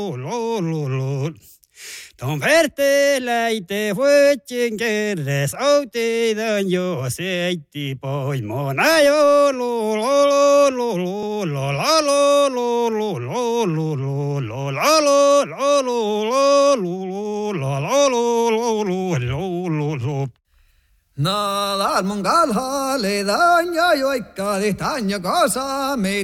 Don verte leite fuchin geres auti dan yo seiti poi monayo lo lo lo lo lo la lo lo lo lo lo lo lo la lo lo lo lo lo la lo lo lo lo lo Na la mongal ha le daña yo ikka de taña cosa me